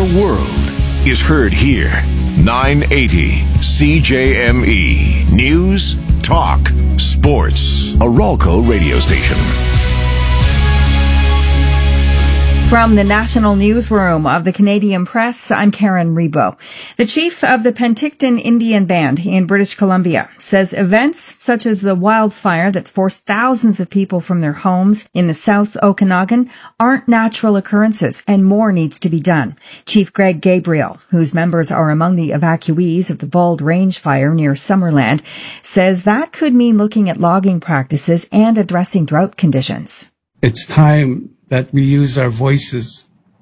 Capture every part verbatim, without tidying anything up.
world is heard here. nine eighty C J M E. News, talk, sports. A Ralco radio station. From the National Newsroom of the Canadian Press, I'm Karen Rebo. The chief of the Penticton Indian Band in British Columbia says events such as the wildfire that forced thousands of people from their homes in the South Okanagan aren't natural occurrences and more needs to be done. Chief Greg Gabriel, whose members are among the evacuees of the Bald Range fire near Summerland, says that could mean looking at logging practices and addressing drought conditions. It's time that we use our voices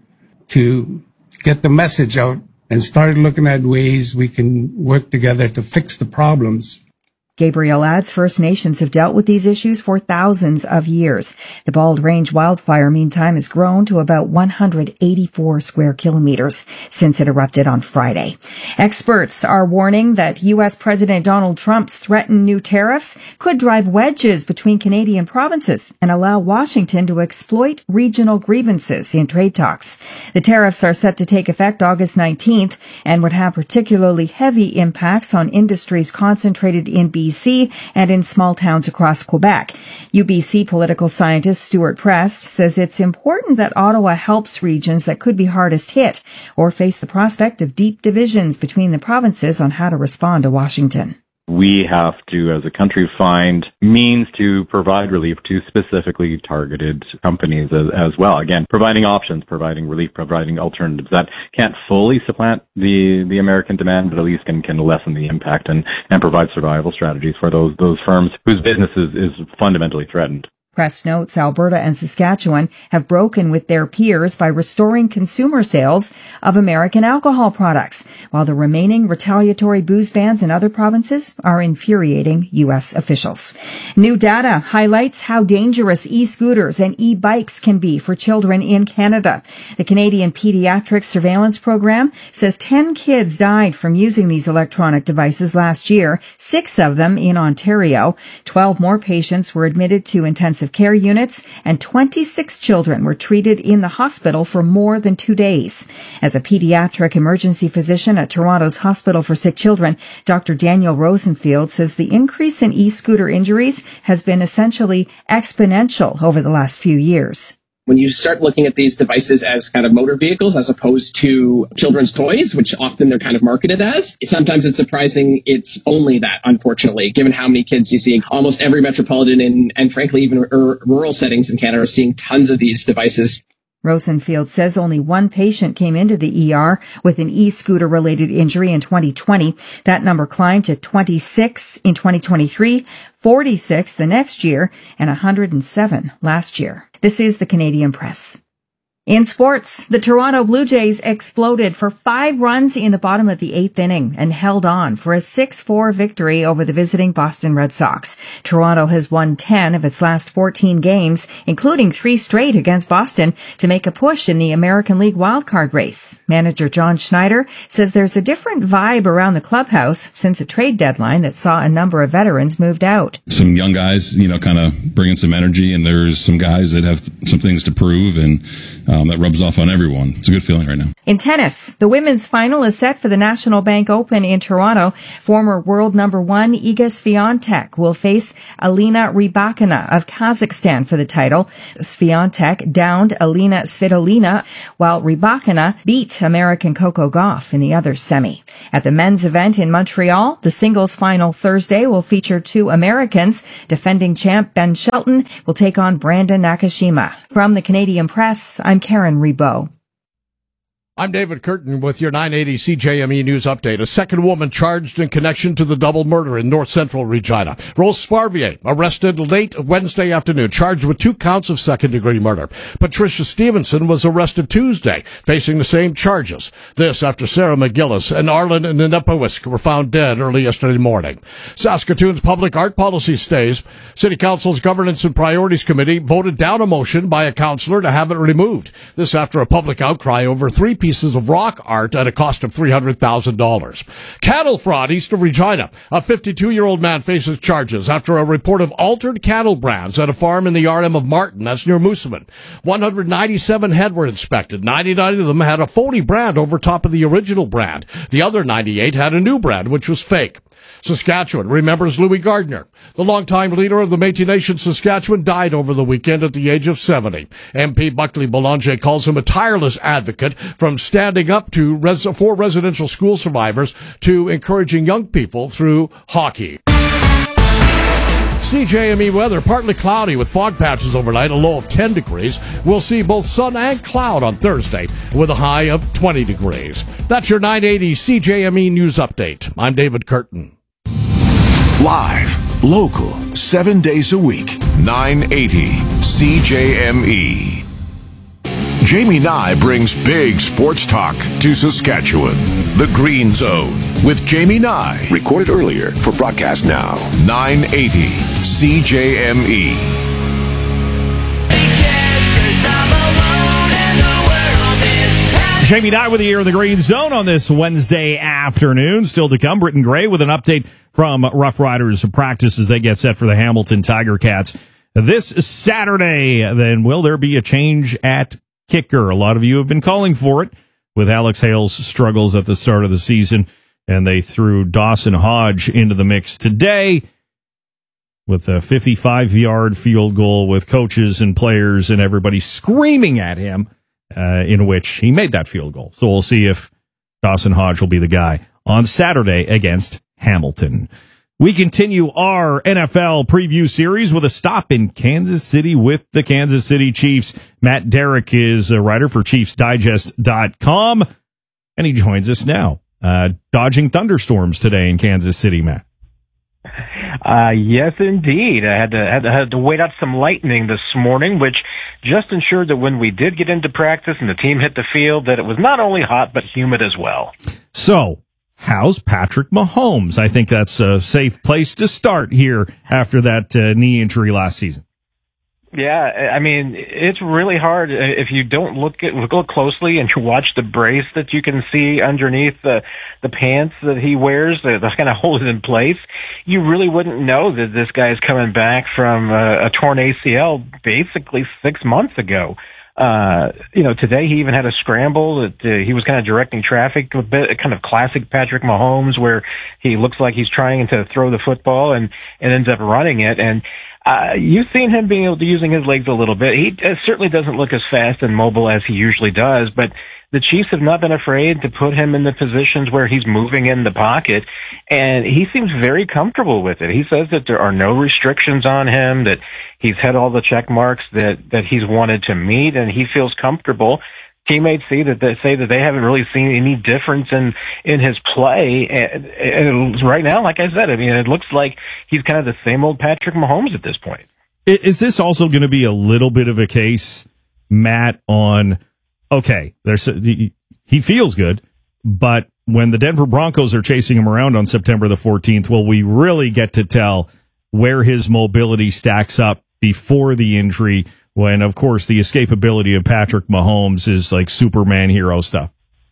to get the message out and start looking at ways we can work together to fix the problems. Gabriel adds First Nations have dealt with these issues for thousands of years. The Bald Range wildfire, meantime, has grown to about one hundred eighty-four square kilometers since it erupted on Friday. Experts are warning that U S President Donald Trump's threatened new tariffs could drive wedges between Canadian provinces and allow Washington to exploit regional grievances in trade talks. The tariffs are set to take effect August nineteenth and would have particularly heavy impacts on industries concentrated in B C and in small towns across Quebec. U B C political scientist Stuart Prest says it's important that Ottawa helps regions that could be hardest hit or face the prospect of deep divisions between the provinces on how to respond to Washington. We have to, as a country, find means to provide relief to specifically targeted companies as, as well. Again, providing options, providing relief, providing alternatives that can't fully supplant the, the American demand, but at least can, can lessen the impact and, and provide survival strategies for those, those firms whose business is, is fundamentally threatened. Press notes Alberta and Saskatchewan have broken with their peers by restoring consumer sales of American alcohol products, while the remaining retaliatory booze bans in other provinces are infuriating U S officials. New data highlights how dangerous e-scooters and e-bikes can be for children in Canada. The Canadian Pediatric Surveillance Program says ten kids died from using these electronic devices last year, six of them in Ontario. twelve more patients were admitted to intensive care units, and twenty-six children were treated in the hospital for more than two days. As a pediatric emergency physician at Toronto's Hospital for Sick Children, Doctor Daniel Rosenfield says the increase in e-scooter injuries has been essentially exponential over the last few years. When you start looking at these devices as kind of motor vehicles as opposed to children's toys, which often they're kind of marketed as, sometimes it's surprising it's only that, unfortunately, given how many kids you see. Almost every metropolitan and, and frankly, even r- rural settings in Canada are seeing tons of these devices. Rosenfield says only one patient came into the E R with an e-scooter related injury in twenty twenty. That number climbed to twenty-six in twenty twenty-three, forty-six the next year, and one hundred seven last year. This is the Canadian Press. In sports, the Toronto Blue Jays exploded for five runs in the bottom of the eighth inning and held on for a six four victory over the visiting Boston Red Sox. Toronto has won ten of its last fourteen games, including three straight against Boston, to make a push in the American League wildcard race. Manager John Schneider says there's a different vibe around the clubhouse since a trade deadline that saw a number of veterans moved out. Some young guys, you know, kind of bringing some energy, and there's some guys that have some things to prove, and Um, that rubs off on everyone. It's a good feeling right now. In tennis, the women's final is set for the National Bank Open in Toronto. Former world number one Iga Swiatek will face Alina Rybakina of Kazakhstan for the title. Swiatek downed Alina Svitolina, while Rybakina beat American Coco Gauff in the other semi. At the men's event in Montreal, the singles final Thursday will feature two Americans. Defending champ Ben Shelton will take on Brandon Nakashima. From the Canadian Press, I'm Karen Rebo. I'm David Curtin with your nine eighty C J M E News Update. A second woman charged in connection to the double murder in North Central Regina. Rose Sparvier arrested late Wednesday afternoon, charged with two counts of second-degree murder. Patricia Stevenson was arrested Tuesday, facing the same charges. This after Sarah McGillis and Arlen Nenepowisk were found dead early yesterday morning. Saskatoon's public art policy stays. City Council's Governance and Priorities Committee voted down a motion by a councillor to have it removed. This after a public outcry over three pieces of rock art at a cost of three hundred thousand dollars. Cattle fraud east of Regina. A fifty-two-year-old man faces charges after a report of altered cattle brands at a farm in the R M of Martin, that's near Moosomin. one hundred ninety-seven head were inspected. ninety-nine of them had a phony brand over top of the original brand. The other ninety-eight had a new brand, which was fake. Saskatchewan remembers Louis Gardner. The longtime leader of the Métis Nation Saskatchewan died over the weekend at the age of seventy. M P Buckley Boulanger calls him a tireless advocate, from standing up to res- for residential school survivors to encouraging young people through hockey. C J M E weather, partly cloudy with fog patches overnight, a low of ten degrees. We'll see both sun and cloud on Thursday with a high of twenty degrees. That's your nine eighty C J M E News Update. I'm David Curtin. Live, local, seven days a week, nine eighty C J M E. Jamie Nye brings big sports talk to Saskatchewan. The Green Zone with Jamie Nye. Recorded earlier for broadcast now. nine eighty C J M E. Jamie Nye with you here in the Green Zone on this Wednesday afternoon. Still to come, Britton Gray with an update from Rough Riders practice as they get set for the Hamilton Tiger Cats this Saturday. Then will there be a change at kicker? A lot of you have been calling for it with Alex Hale's struggles at the start of the season, and they threw Dawson Hodge into the mix today with a fifty-five-yard field goal with coaches and players and everybody screaming at him, uh, in which he made that field goal. So we'll see if Dawson Hodge will be the guy on Saturday against Hamilton. We continue our N F L preview series with a stop in Kansas City with the Kansas City Chiefs. Matt Derrick is a writer for Chiefs Digest dot com, and he joins us now. Uh, dodging thunderstorms today in Kansas City, Matt. Uh, yes, indeed. I had to, had to had to wait out some lightning this morning, which just ensured that when we did get into practice and the team hit the field, that it was not only hot but humid as well. So, how's Patrick Mahomes? I think that's a safe place to start here after that uh, knee injury last season. Yeah, I mean, it's really hard if you don't look at look closely and you watch the brace that you can see underneath the the pants that he wears that kind of hold it in place. You really wouldn't know that this guy is coming back from a, a torn A C L basically six months ago. Uh, you know, today he even had a scramble that uh, he was kind of directing traffic, a bit kind of classic Patrick Mahomes, where he looks like he's trying to throw the football and, and ends up running it. And Uh, you've seen him being able to using his legs a little bit. He uh, certainly doesn't look as fast and mobile as he usually does, but the Chiefs have not been afraid to put him in the positions where he's moving in the pocket, and he seems very comfortable with it. He says that there are no restrictions on him, that he's had all the check marks that, that he's wanted to meet, and he feels comfortable. Teammates see that they say that they haven't really seen any difference in, in his play. And, and right now, like I said, I mean, it looks like he's kind of the same old Patrick Mahomes at this point. Is this also going to be a little bit of a case, Matt, on, okay, there's he feels good, but when the Denver Broncos are chasing him around on September the fourteenth, will we really get to tell where his mobility stacks up before the injury, when, of course, the escapability of Patrick Mahomes is like Superman hero stuff?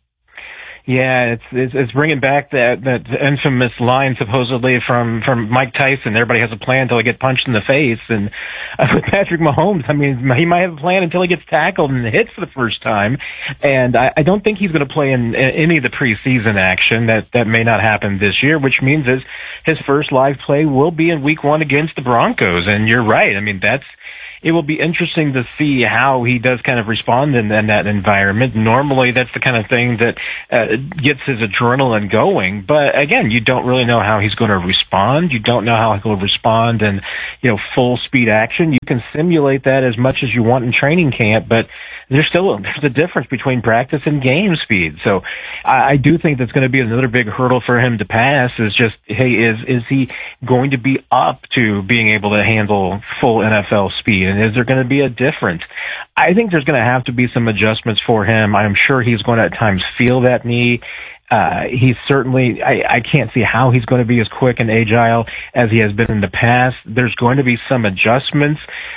Yeah, it's, it's it's bringing back that that infamous line supposedly from from Mike Tyson. Everybody has a plan until they get punched in the face. And uh, with Patrick Mahomes, I mean, he might have a plan until he gets tackled and hits for the first time. And I, I don't think he's going to play in, in any of the preseason action. That that may not happen this year, which means his his first live play will be in Week One against the Broncos. And you're right. I mean, that's. It will be interesting to see how he does kind of respond in, in that environment. Normally, that's the kind of thing that uh, gets his adrenaline going. But again, you don't really know how he's going to respond. You don't know how he'll respond in, you know, full speed action. You can simulate that as much as you want in training camp, but there's still there's a difference between practice and game speed. So I, I do think that's going to be another big hurdle for him to pass. Is just, hey, is is he going to be up to being able to handle full N F L speed? And is there going to be a difference? I think there's going to have to be some adjustments for him. I'm sure he's going to at times feel that knee. Uh, he's certainly, I, I can't see how he's going to be as quick and agile as he has been in the past. There's going to be some adjustments,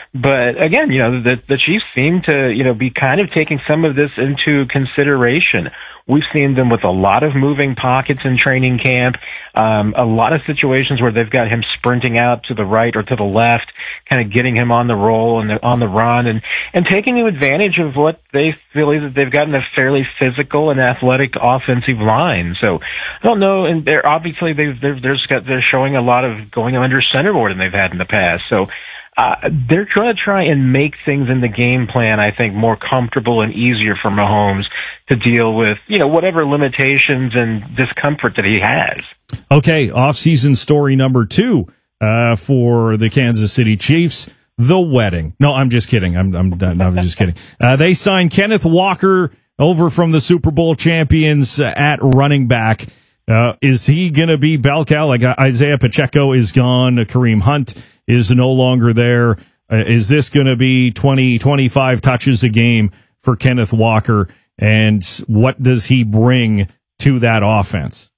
But again, you know, the, the Chiefs seem to, you know, be kind of taking some of this into consideration. We've seen them with a lot of moving pockets in training camp, um, a lot of situations where they've got him sprinting out to the right or to the left, kind of getting him on the roll and the, on the run, and, and taking advantage of what they feel is that they've gotten a fairly physical and athletic offensive line. So I don't know, and they're obviously they've, they're, they're, they're showing a lot of going under center more than they've had in the past. So Uh, they're going to try and make things in the game plan, I think, more comfortable and easier for Mahomes to deal with, you know, whatever limitations and discomfort that he has. Okay, off-season story number two uh, for the Kansas City Chiefs, the wedding. No, I'm just kidding. I'm, I'm, I'm just kidding. Uh, they signed Kenneth Walker over from the Super Bowl champions uh, at running back. Uh, is he going to be bell cow? Like uh, Isaiah Pacheco is gone. Kareem Hunt is no longer there. Uh, is this going to be twenty, twenty-five touches a game for Kenneth Walker? And what does he bring to that offense?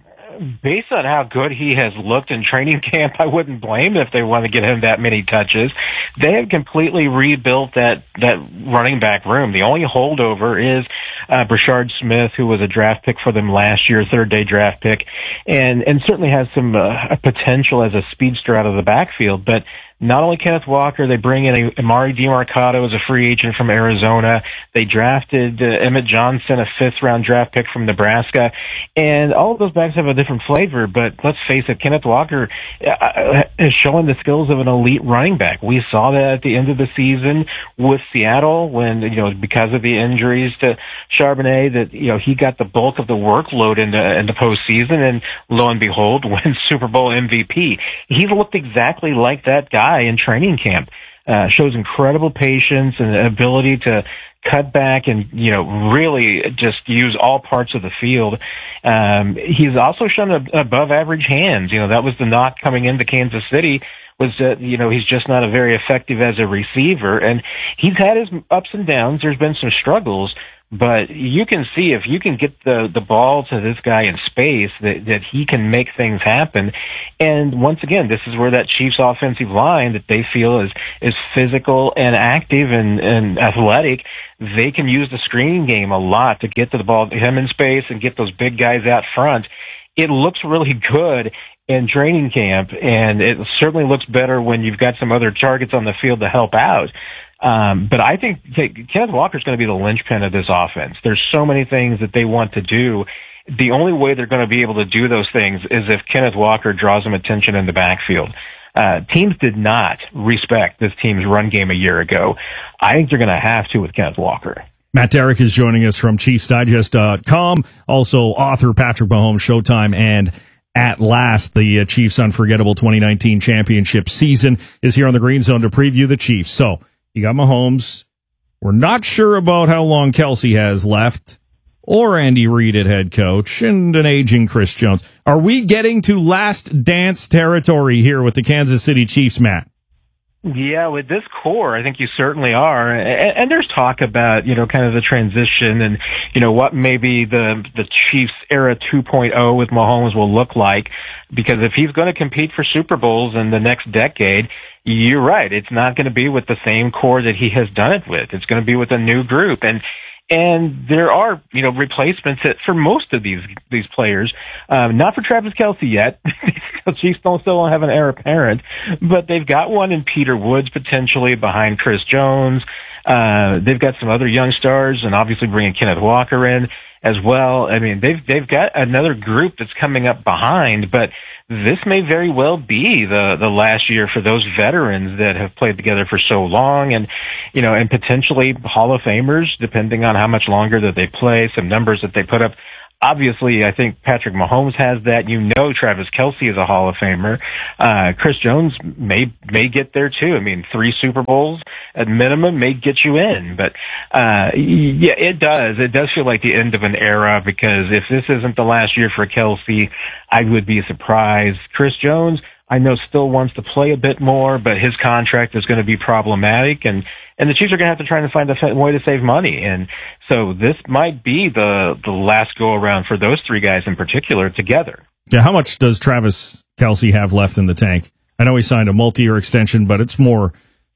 Based on how good he has looked in training camp, I wouldn't blame if they want to get him that many touches. They have completely rebuilt that, that running back room. The only holdover is uh, Brashard Smith, who was a draft pick for them last year, third day draft pick, and, and certainly has some uh, potential as a speedster out of the backfield. But not only Kenneth Walker, they bring in a Amari DeMarcado as a free agent from Arizona. They drafted uh, Emmett Johnson, a fifth-round draft pick from Nebraska. And all of those backs have a different flavor, but let's face it, Kenneth Walker uh, is showing the skills of an elite running back. We saw that at the end of the season with Seattle when, you know, because of the injuries to Charbonnet, that, you know, he got the bulk of the workload in the, in the postseason, and lo and behold, wins Super Bowl M V P. He looked exactly like that guy in training camp. Uh, shows incredible patience and ability to cut back and, you know, really just use all parts of the field. Um, he's also shown a, above average hands. You know, that was the knock coming into Kansas City, was that, you know, he's just not a very effective as a receiver. And he's had his ups and downs. There's been some struggles, but you can see if you can get the, the ball to this guy in space, that, that he can make things happen. And once again, this is where that Chiefs offensive line that they feel is, is physical and active and, and athletic, they can use the screening game a lot to get to the ball, him in space, and get those big guys out front. It looks really good in training camp, and it certainly looks better when you've got some other targets on the field to help out. Um, but I think Kenneth Walker is going to be the linchpin of this offense. There's so many things that they want to do. The only way they're going to be able to do those things is if Kenneth Walker draws them attention in the backfield. Uh, teams did not respect this team's run game a year ago. I think they're going to have to with Kenneth Walker. Matt Derrick is joining us from Chiefs Digest dot com. Also, author Patrick Mahomes, Showtime, and At Last, the uh, Chiefs' unforgettable twenty nineteen championship season is here on the Green Zone to preview the Chiefs. So, you got Mahomes. We're not sure about how long Kelsey has left, or Andy Reid at head coach, and an aging Chris Jones. Are we getting to last dance territory here with the Kansas City Chiefs, Matt? Yeah, with this core, I think you certainly are. And, and there's talk about, you know, kind of the transition and, you know, what maybe the, the Chiefs era two point oh with Mahomes will look like. Because if he's going to compete for Super Bowls in the next decade, you're right. It's not going to be with the same core that he has done it with. It's going to be with a new group. And, and there are, you know, replacements for most of these, these players. Um, not for Travis Kelce yet. The Chiefs don't still don't have an heir apparent, but they've got one in Peter Woods potentially behind Chris Jones. Uh, they've got some other young stars, and obviously bringing Kenneth Walker in as well. I mean, they've, they've got another group that's coming up behind, but this may very well be the, the last year for those veterans that have played together for so long, and, you know, and potentially Hall of Famers, depending on how much longer that they play, some numbers that they put up. Obviously, I think Patrick Mahomes has that. You know, Travis Kelce is a Hall of Famer. Uh, Chris Jones may, may get there too. I mean, three Super Bowls at minimum may get you in, but, uh, yeah, it does. It does feel like the end of an era, because if this isn't the last year for Kelce, I would be surprised. Chris Jones, I know, still wants to play a bit more, but his contract is going to be problematic, and, and the Chiefs are going to have to try and find a way to save money. And so this might be the, the last go around for those three guys in particular together. Yeah. How much does Travis Kelce have left in the tank? I know he signed a multi-year extension, but it's more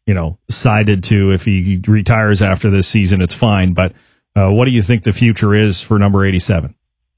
you know, sided to if he retires after this season, it's fine. But uh, what do you think the future is for number eighty-seven?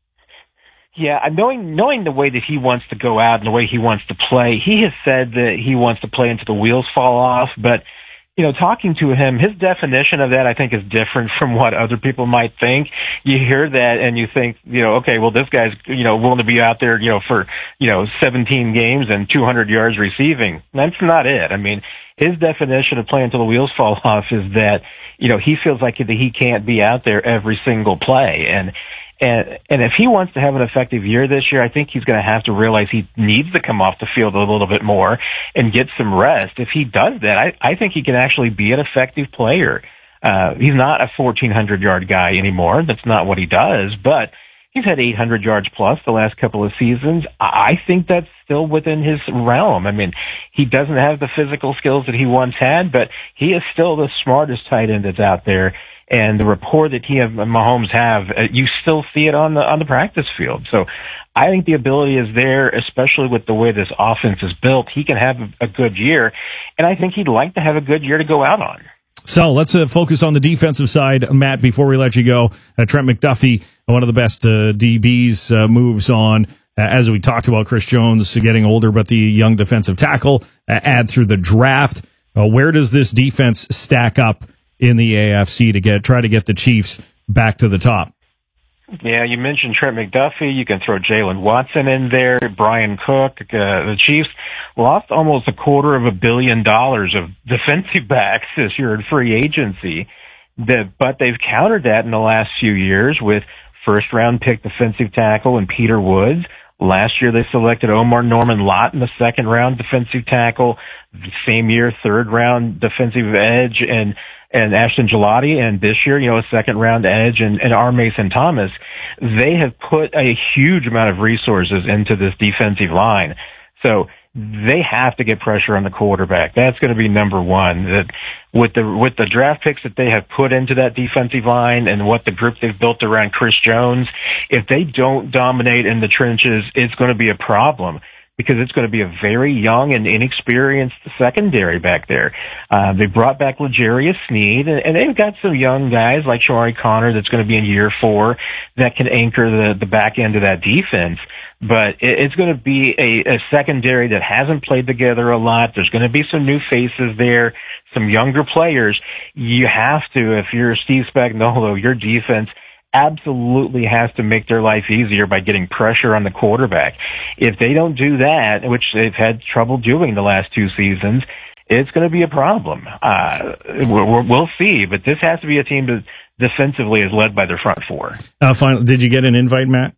Yeah, knowing knowing the way that he wants to go out and the way he wants to play, he has said that he wants to play until the wheels fall off. But, you know, talking to him, his definition of that, I think, is different from what other people might think. You hear that and you think, you know, okay, well, this guy's, you know, willing to be out there, you know, for, you know, seventeen games and two hundred yards receiving. That's not it. I mean, his definition of playing until the wheels fall off is that, you know, he feels like that he can't be out there every single play. And, And, and if he wants to have an effective year this year, I think he's going to have to realize he needs to come off the field a little bit more and get some rest. If he does that, I, I think he can actually be an effective player. Uh, he's not a fourteen hundred yard guy anymore. That's not what he does, but he's had eight hundred yards plus the last couple of seasons. I think that's still within his realm. I mean, he doesn't have the physical skills that he once had, but he is still the smartest tight end that's out there. And the rapport that he and Mahomes have, uh, you still see it on the on the practice field. So I think the ability is there, especially with the way this offense is built. He can have a, a good year, and I think he'd like to have a good year to go out on. So let's uh, focus on the defensive side, Matt, before we let you go. Uh, Trent McDuffie, one of the best uh, D Bs, uh, moves on. Uh, as we talked about, Chris Jones getting older, but the young defensive tackle uh, add through the draft. Uh, where does this defense stack up in the A F C to get try to get the Chiefs back to the top? Yeah, you mentioned Trent McDuffie. You can throw Jalen Watson in there. Brian Cook. Uh, the Chiefs lost almost a quarter of a billion dollars of defensive backs this year in free agency. The, but they've countered that in the last few years with first-round pick defensive tackle and Peter Woods. Last year they selected Omar Norman-Lott in the second-round defensive tackle. The same year, third-round defensive edge and and Ashton Gelati, and this year, you know, a second round edge and, and R. Mason Thomas. They have put a huge amount of resources into this defensive line. So they have to get pressure on the quarterback. That's going to be number one. That with the, with the draft picks that they have put into that defensive line and what the group they've built around Chris Jones, if they don't dominate in the trenches, it's going to be a problem, because it's going to be a very young and inexperienced secondary back there. Uh, they brought back L'Jarius Sneed, and, and they've got some young guys like Shawari Connor that's going to be in year four that can anchor the, the back end of that defense. But it, it's going to be a, a secondary that hasn't played together a lot. There's going to be some new faces there, some younger players. You have to, if you're Steve Spagnuolo, your defense absolutely has to make their life easier by getting pressure on the quarterback. If they don't do that, which they've had trouble doing the last two seasons, it's going to be a problem. Uh, we'll, we'll see, but this has to be a team that defensively is led by their front four. Uh, finally, did you get an invite, Matt?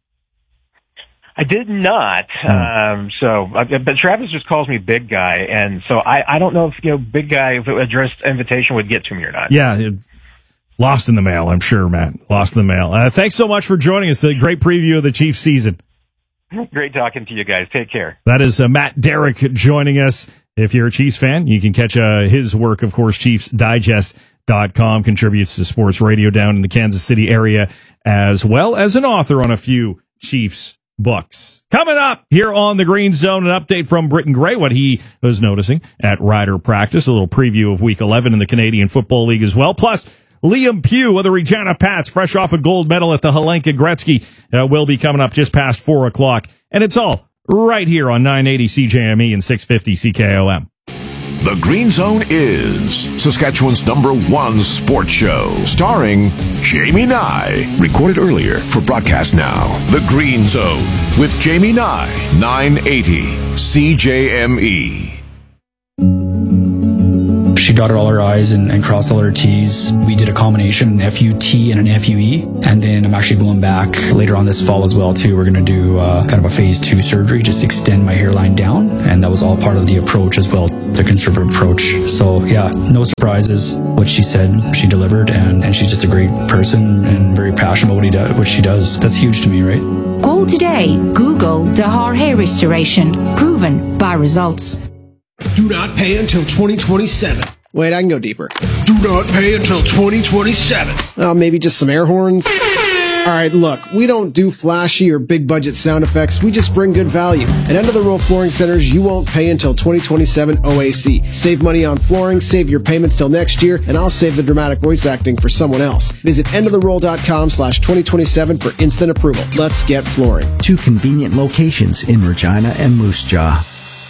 I did not. Oh. Um, so, but Travis just calls me Big Guy, and so I, I don't know if, you know, Big Guy, if addressed invitation would get to me or not. Yeah. It, Lost in the mail, I'm sure, Matt. Lost in the mail. Uh, thanks so much for joining us. A great preview of the Chiefs season. Great talking to you guys. Take care. That is uh, Matt Derrick joining us. If you're a Chiefs fan, you can catch uh, his work, of course, Chiefs Digest dot com, contributes to sports radio down in the Kansas City area, as well as an author on a few Chiefs books. Coming up here on the Green Zone, an update from Britton Gray, what he was noticing at Rider practice, a little preview of Week eleven in the Canadian Football League as well, plus Liam Pugh of the Regina Pats, fresh off a gold medal at the Helenka Gretzky, uh, will be coming up just past four o'clock. And it's all right here on nine eighty C J M E and six fifty C K O M. The Green Zone is Saskatchewan's number one sports show, starring Jamie Nye. Recorded earlier for broadcast now. The Green Zone with Jamie Nye, nine eighty C J M E. She dotted all her I's and, and crossed all her T's. We did a combination, an F U T and an F U E. And then I'm actually going back later on this fall as well, too. We're going to do uh, kind of a phase two surgery, just extend my hairline down. And that was all part of the approach as well, the conservative approach. So, yeah, no surprises. What she said, she delivered. And, and she's just a great person and very passionate about what, he do, what she does. That's huge to me, right? Call today. Google Dahar Hair Restoration. Proven by results. Do not pay until twenty twenty-seven. Wait, I can go deeper. Do not pay until twenty twenty-seven. Oh, maybe just some air horns? All right, look, we don't do flashy or big budget sound effects. We just bring good value. At End of the Row Flooring Centers, you won't pay until twenty twenty-seven O A C. Save money on flooring, save your payments till next year, and I'll save the dramatic voice acting for someone else. Visit end of the roll dot com slash twenty twenty-seven for instant approval. Let's get flooring. Two convenient locations in Regina and Moose Jaw.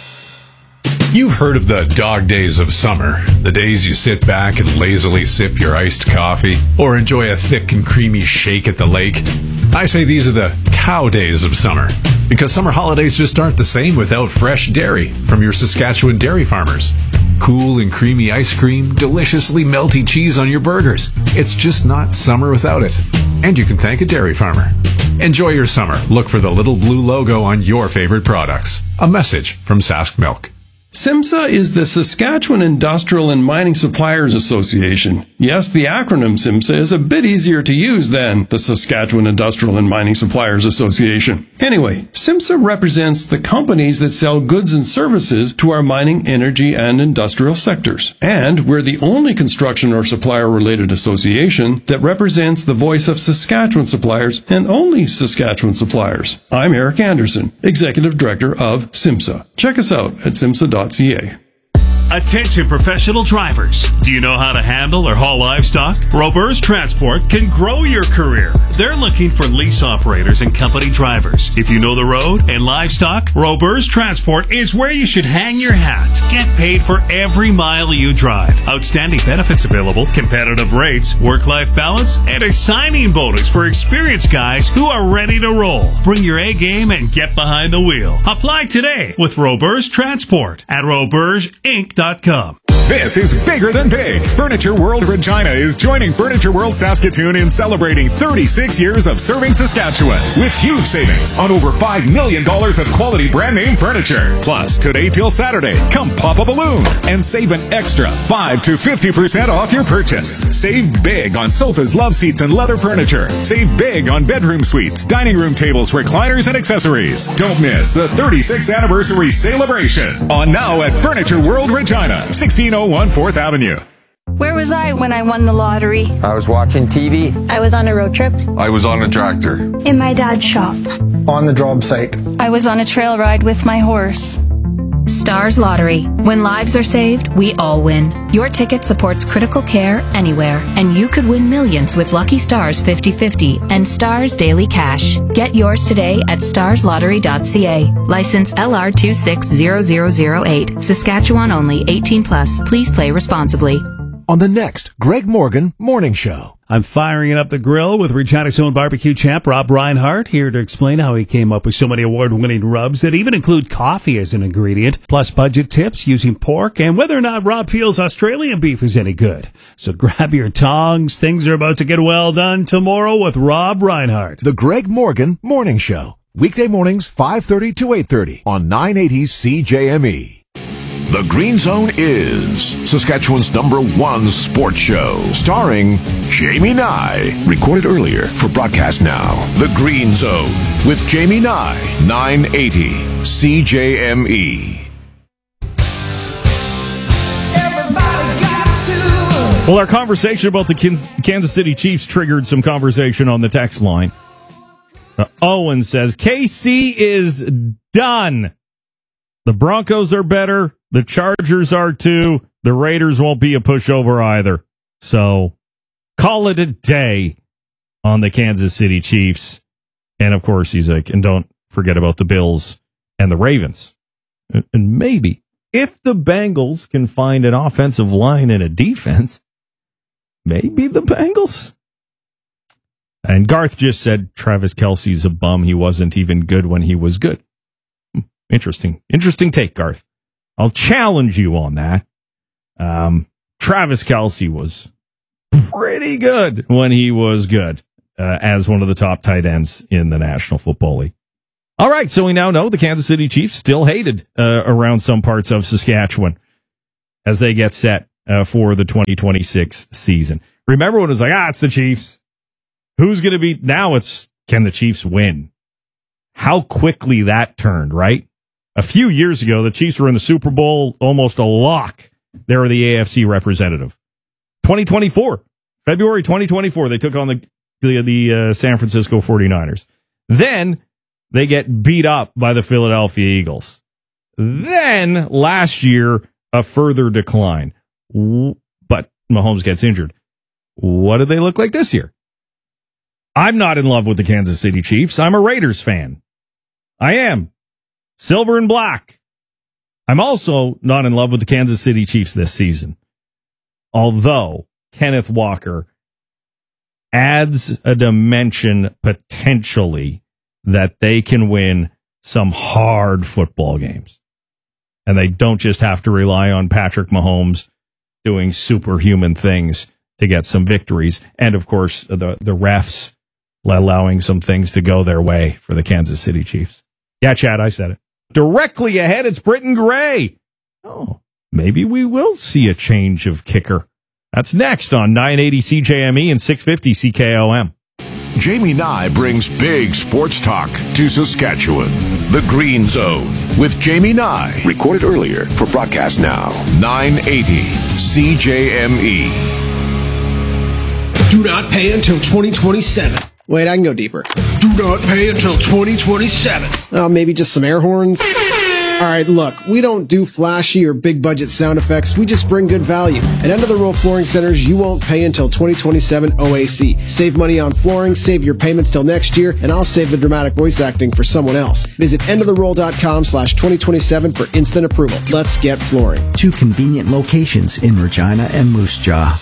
You've heard of the dog days of summer, the days you sit back and lazily sip your iced coffee or enjoy a thick and creamy shake at the lake. I say these are the cow days of summer because summer holidays just aren't the same without fresh dairy from your Saskatchewan dairy farmers. Cool and creamy ice cream, deliciously melty cheese on your burgers. It's just not summer without it. And you can thank a dairy farmer. Enjoy your summer. Look for the little blue logo on your favorite products. A message from Sask Milk. SIMSA is the Saskatchewan Industrial and Mining Suppliers Association. Yes, the acronym SIMSA is a bit easier to use than the Saskatchewan Industrial and Mining Suppliers Association. Anyway, SIMSA represents the companies that sell goods and services to our mining, energy, and industrial sectors. And we're the only construction or supplier-related association that represents the voice of Saskatchewan suppliers and only Saskatchewan suppliers. I'm Eric Anderson, Executive Director of SIMSA. Check us out at simsa dot c a. Attention professional drivers. Do you know how to handle or haul livestock? Robers Transport can grow your career. They're looking for lease operators and company drivers. If you know the road and livestock, Robers Transport is where you should hang your hat. Get paid for every mile you drive. Outstanding benefits available, competitive rates, work-life balance, and a signing bonus for experienced guys who are ready to roll. Bring your A game and get behind the wheel. Apply today with Robers Transport at robers inc dot com. This is bigger than big. Furniture World Regina is joining Furniture World Saskatoon in celebrating thirty-six years of serving Saskatchewan with huge savings on over five million dollars of quality brand name furniture. Plus, today till Saturday, come pop a balloon and save an extra five to fifty percent off your purchase. Save big on sofas, love seats, and leather furniture. Save big on bedroom suites, dining room tables, recliners, and accessories. Don't miss the thirty-sixth anniversary celebration on now at Furniture World Regina, sixteen oh one fourth Avenue. Where was I when I won the lottery? I was watching T V. I was on a road trip. I was on a tractor. In my dad's shop. On the job site. I was on a trail ride with my horse. Stars Lottery. When lives are saved, we all win. Your ticket supports critical care anywhere, and you could win millions with Lucky Stars fifty fifty and Stars Daily Cash. Get yours today at stars lottery dot c a. License L R two six zero zero zero eight. Saskatchewan only. eighteen plus. Please play responsibly. On the next Greg Morgan Morning Show. I'm firing up the grill with Regina's own barbecue champ, Rob Reinhardt, here to explain how he came up with so many award-winning rubs that even include coffee as an ingredient, plus budget tips using pork, and whether or not Rob feels Australian beef is any good. So grab your tongs. Things are about to get well done tomorrow with Rob Reinhardt. The Greg Morgan Morning Show. Weekday mornings, five thirty to eight thirty on nine eighty C J M E. The Green Zone is Saskatchewan's number one sports show, starring Jamie Nye. Recorded earlier for broadcast now. The Green Zone with Jamie Nye, nine eighty C J M E. Well, our conversation about the Kansas City Chiefs triggered some conversation on the text line. Uh, Owen says, K C is done. The Broncos are better. The Chargers are too. The Raiders won't be a pushover either. So call it a day on the Kansas City Chiefs. And of course, he's like, and don't forget about the Bills and the Ravens. And maybe if the Bengals can find an offensive line and a defense, maybe the Bengals. And Garth just said Travis Kelce's a bum. He wasn't even good when he was good. Interesting. Interesting take, Garth. I'll challenge you on that. Um, Travis Kelce was pretty good when he was good uh, as one of the top tight ends in the National Football League. All right, so we now know the Kansas City Chiefs still hated uh, around some parts of Saskatchewan as they get set uh, for the twenty twenty-six season. Remember when it was like, ah, it's the Chiefs. Who's going to be? Now it's, can the Chiefs win? How quickly that turned, right? A few years ago, the Chiefs were in the Super Bowl, almost a lock. They were the A F C representative. twenty twenty-four, February twenty twenty-four, they took on the the, the uh, San Francisco forty-niners. Then they get beat up by the Philadelphia Eagles. Then last year, a further decline. But Mahomes gets injured. What do they look like this year? I'm not in love with the Kansas City Chiefs. I'm a Raiders fan. I am. Silver and black. I'm also not in love with the Kansas City Chiefs this season. Although Kenneth Walker adds a dimension potentially that they can win some hard football games. And they don't just have to rely on Patrick Mahomes doing superhuman things to get some victories. And, of course, the, the refs allowing some things to go their way for the Kansas City Chiefs. Yeah, Chad, I said it. Directly ahead, it's Britton Gray. Oh, maybe we will see a change of kicker. That's next on nine eighty C J M E and six fifty C K O M. Jamie Nye brings big sports talk to Saskatchewan. The Green Zone with Jamie Nye. Recorded earlier for broadcast now. nine eighty C J M E. Do not pay until twenty twenty-seven. Wait, I can go deeper. Do not pay until twenty twenty-seven. Oh, maybe just some air horns? All right, look, we don't do flashy or big budget sound effects. We just bring good value. At End of the Row Flooring Centers, you won't pay until twenty twenty-seven O A C. Save money on flooring, save your payments till next year, and I'll save the dramatic voice acting for someone else. Visit endoftheroll.com slash 2027 for instant approval. Let's get flooring. Two convenient locations in Regina and Moose Jaw.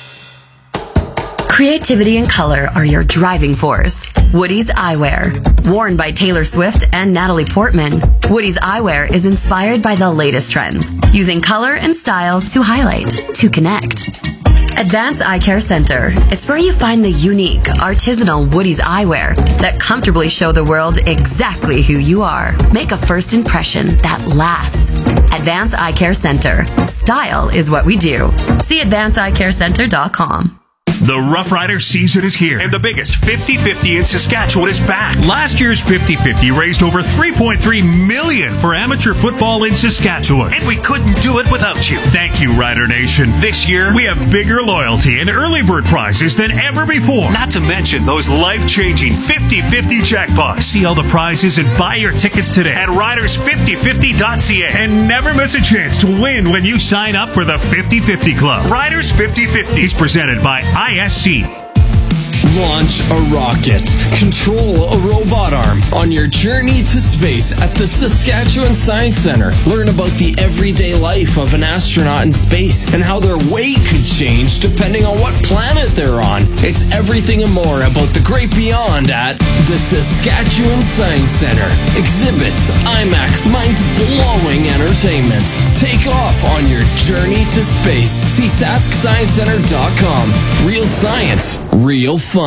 Creativity and color are your driving force. Woody's Eyewear. Worn by Taylor Swift and Natalie Portman, Woody's Eyewear is inspired by the latest trends, using color and style to highlight, to connect. Advanced Eye Care Center. It's where you find the unique, artisanal Woody's Eyewear that comfortably show the world exactly who you are. Make a first impression that lasts. Advanced Eye Care Center. Style is what we do. See advanced eye care center dot com. The Rough Rider season is here, and the biggest fifty fifty in Saskatchewan is back. Last year's fifty fifty raised over three point three million dollars for amateur football in Saskatchewan, and we couldn't do it without you. Thank you, Rider Nation. This year, we have bigger loyalty and early bird prizes than ever before, not to mention those life-changing fifty fifty jackpots. See all the prizes and buy your tickets today at riders fifty fifty dot c a, and never miss a chance to win when you sign up for the fifty fifty Club. Riders fifty fifty is presented by I S C. Launch a rocket. Control a robot arm on your journey to space at the Saskatchewan Science Centre. Learn about the everyday life of an astronaut in space and how their weight could change depending on what planet they're on. It's everything and more about the great beyond at the Saskatchewan Science Centre. Exhibits, IMAX, mind-blowing entertainment. Take off on your journey to space. See sask science center dot com. Real science, real fun.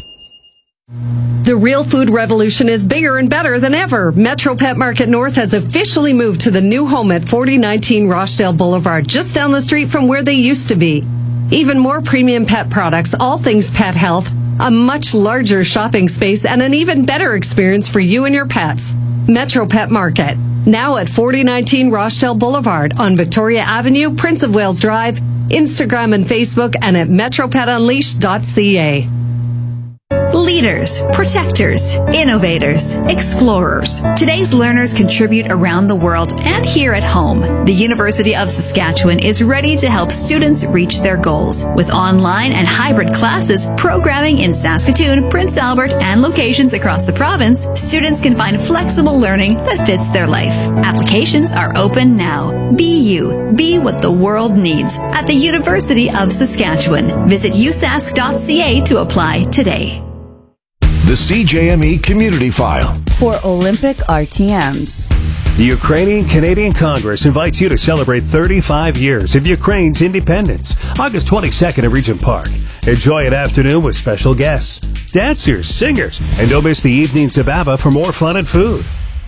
The real food revolution is bigger and better than ever. Metro Pet Market North has officially moved to the new home at forty nineteen Rochdale Boulevard, just down the street from where they used to be. Even more premium pet products, all things pet health, a much larger shopping space, and an even better experience for you and your pets. Metro Pet Market, now at forty nineteen Rochdale Boulevard on Victoria Avenue, Prince of Wales Drive, Instagram and Facebook, and at metro pet unleashed dot c a. Leaders, protectors, innovators, explorers. Today's learners contribute around the world and here at home. The University of Saskatchewan is ready to help students reach their goals. With online and hybrid classes, programming in Saskatoon, Prince Albert, and locations across the province, students can find flexible learning that fits their life. Applications are open now. Be you. Be what the world needs at the University of Saskatchewan. Visit u sask dot c a to apply today. The C J M E Community File. For Olympic R T Ms. The Ukrainian-Canadian Congress invites you to celebrate thirty-five years of Ukraine's independence, August twenty-second at Regent Park. Enjoy an afternoon with special guests, dancers, singers, and don't miss the evenings of ABBA for more fun and food.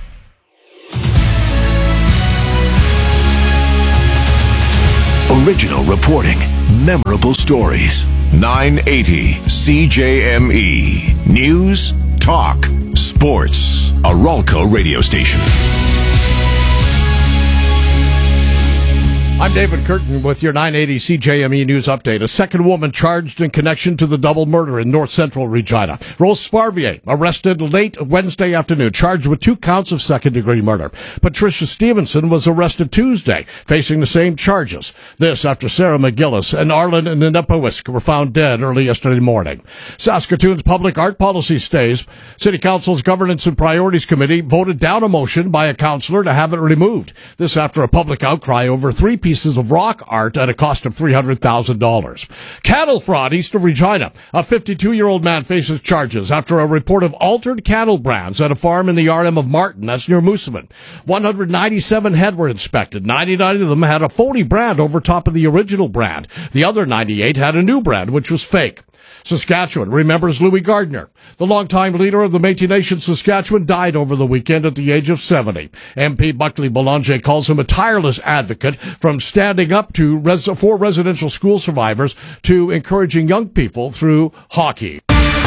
Original reporting, memorable stories. nine eighty C J M E. News, talk, sports. A Ralco radio station. I'm David Curtin with your nine eighty C J M E News Update. A second woman charged in connection to the double murder in north central Regina. Rose Sparvier arrested late Wednesday afternoon, charged with two counts of second-degree murder. Patricia Stevenson was arrested Tuesday, facing the same charges. This after Sarah McGillis and Arlen Nenepowisk were found dead early yesterday morning. Saskatoon's public art policy stays. City Council's Governance and Priorities Committee voted down a motion by a councillor to have it removed. This after a public outcry over three pieces of rock art at a cost of three hundred thousand dollars. Cattle fraud east of Regina. A fifty-two-year-old man faces charges after a report of altered cattle brands at a farm in the R M of Martin, that's near Moosomin. one hundred ninety-seven head were inspected. ninety-nine of them had a phony brand over top of the original brand. The other ninety-eight had a new brand, which was fake. Saskatchewan remembers Louis Gardner. The longtime leader of the Métis Nation Saskatchewan died over the weekend at the age of seventy. M P Buckley Boulanger calls him a tireless advocate, from standing up to res- for residential school survivors to encouraging young people through hockey.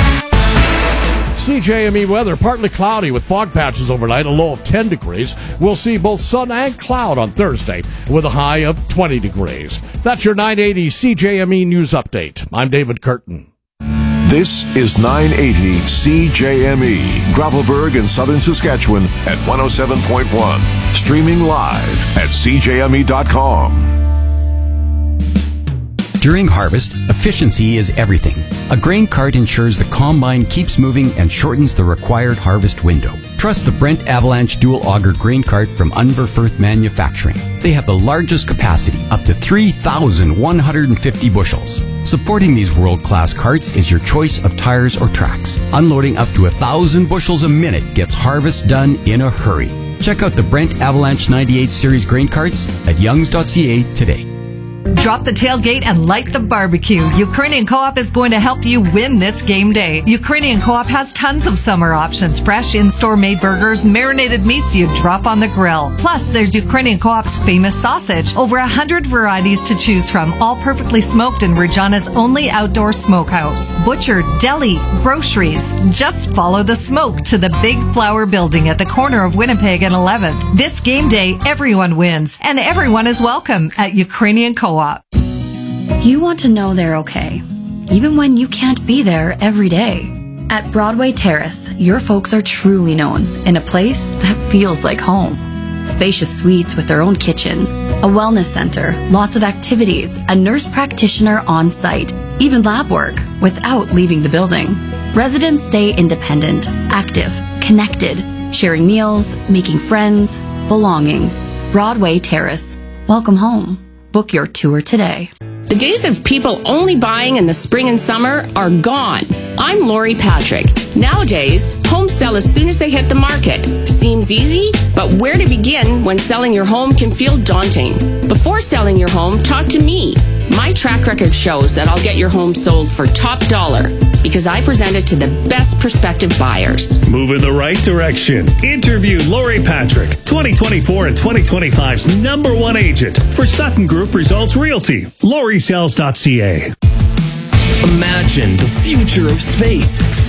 C J M E weather, partly cloudy with fog patches overnight, a low of ten degrees. We'll see both sun and cloud on Thursday with a high of twenty degrees. That's your nine eighty C J M E News Update. I'm David Curtin. This is nine eighty C J M E, Gravelburg in southern Saskatchewan at one oh seven point one. Streaming live at c j m e dot com. During harvest, efficiency is everything. A grain cart ensures the combine keeps moving and shortens the required harvest window. Trust the Brent Avalanche Dual Auger Grain Cart from Unverfirth Manufacturing. They have the largest capacity, up to three thousand one hundred fifty bushels. Supporting these world-class carts is your choice of tires or tracks. Unloading up to one thousand bushels a minute gets harvest done in a hurry. Check out the Brent Avalanche ninety-eight Series grain carts at youngs dot c a today. Drop the tailgate and light the barbecue. Ukrainian Co-op is going to help you win this game day. Ukrainian Co-op has tons of summer options. Fresh in-store made burgers, marinated meats you drop on the grill. Plus, there's Ukrainian Co-op's famous sausage. Over a hundred varieties to choose from, all perfectly smoked in Regina's only outdoor smokehouse. Butcher, deli, groceries. Just follow the smoke to the Big Flower Building at the corner of Winnipeg and eleventh. This game day, everyone wins, and everyone is welcome at Ukrainian Co-op. You want to know they're okay, even when you can't be there every day. At Broadway Terrace, your folks are truly known in a place that feels like home. Spacious suites with their own kitchen, a wellness center, lots of activities, a nurse practitioner on site, even lab work without leaving the building. Residents stay independent, active, connected, sharing meals, making friends, belonging. Broadway Terrace. Welcome home. Book your tour today. The days of people only buying in the spring and summer are gone. I'm Lori Patrick. Nowadays, homes sell as soon as they hit the market. Seems easy, but where to begin when selling your home can feel daunting. Before selling your home, talk to me. My track record shows that I'll get your home sold for top dollar because I present it to the best prospective buyers. Move in the right direction. Interview Lori Patrick, twenty twenty-four and twenty twenty-five's number one agent for Sutton Group Results Realty. Lori Sells dot c a. Imagine the future of space.